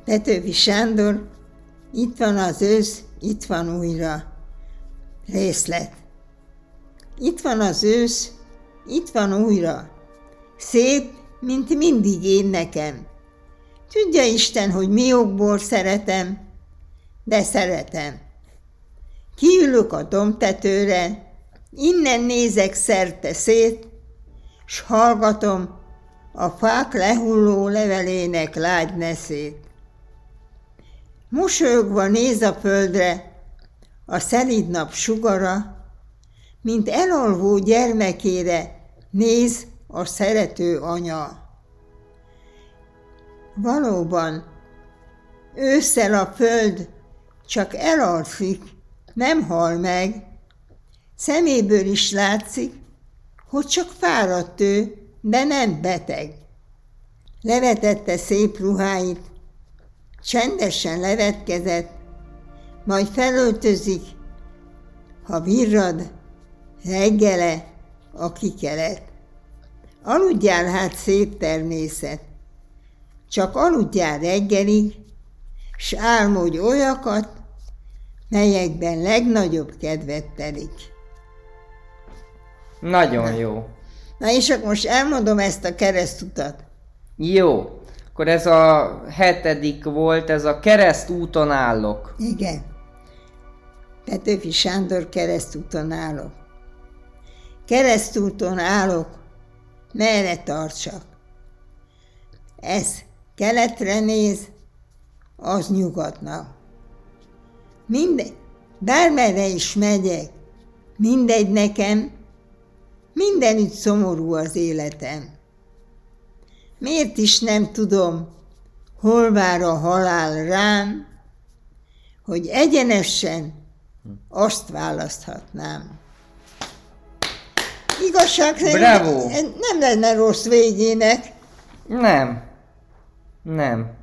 Petőfi Sándor, itt van az ősz, itt van újra. Részlet. Itt van az ősz, itt van újra. Szép, mint mindig én nekem. Tudja Isten, hogy mi okból szeretem, de szeretem. Kiülök a dombtetőre, innen nézek szerte szét, s hallgatom a fák lehulló levelének lágy neszét. Mosolyogva néz a földre a szelíd nap sugara, mint elalvó gyermekére néz a szerető anya. Valóban, ősszel a föld csak elalszik, nem hal meg. Szeméből is látszik, hogy csak fáradt ő, de nem beteg. Levetette szép ruháit, csendesen levetkezett, majd felöltözik, ha virrad reggele a kikelet. Aludjál hát, szép természet, csak aludjál reggelig, s álmodj olyakat, melyekben legnagyobb kedvet telik. Nagyon jó. Na és akkor most elmondom ezt a keresztutat. Jó. Akkor ez a 7. volt, ez a Keresztúton állok. Igen. Petőfi Sándor, Keresztúton állok. Keresztúton állok, merre tartsak. Ez keletre néz, az nyugatnak. Bármerre is megyek, mindegy nekem, mindenütt szomorú az életem. Miért is nem tudom, hol vár a halál rám, hogy egyenesen azt választhatnám. Igazság szerint nem lenne rossz végének. Nem.